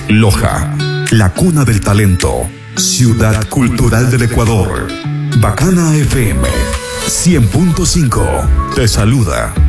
Loja, la cuna del talento. Ciudad Cultural del Ecuador. Bacana FM 100.5 te saluda.